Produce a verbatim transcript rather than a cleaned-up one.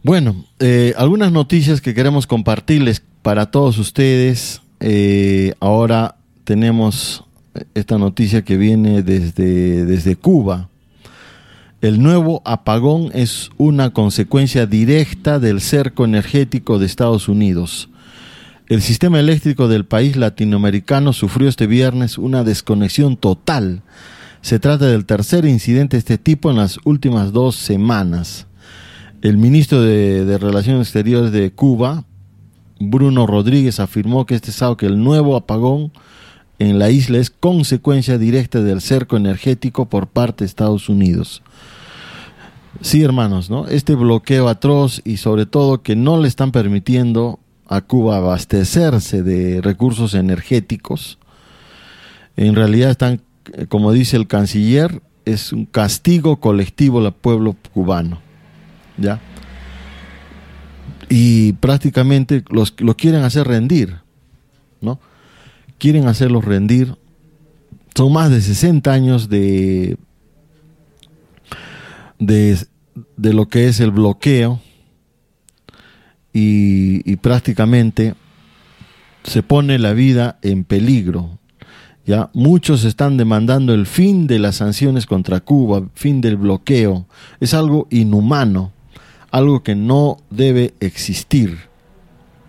Bueno, eh, algunas noticias que queremos compartirles para todos ustedes. Eh, ahora tenemos esta noticia que viene desde, desde Cuba. El nuevo apagón es una consecuencia directa del cerco energético de Estados Unidos. El sistema eléctrico del país latinoamericano sufrió este viernes una desconexión total. Se trata del tercer incidente de este tipo en las últimas dos semanas. El ministro de, de Relaciones Exteriores de Cuba, Bruno Rodríguez, afirmó que este sábado que el nuevo apagón en la isla es consecuencia directa del cerco energético por parte de Estados Unidos. Sí, hermanos, ¿no? Este bloqueo atroz y sobre todo que no le están permitiendo a Cuba abastecerse de recursos energéticos, en realidad están, como dice el canciller, es un castigo colectivo al pueblo cubano, ¿ya? Y prácticamente los, lo quieren hacer rendir, ¿no? Quieren hacerlos rendir. Son más de sesenta años de de, de lo que es el bloqueo y, y prácticamente se pone la vida en peligro. Ya muchos están demandando el fin de las sanciones contra Cuba, fin del bloqueo. Es algo inhumano, algo que no debe existir.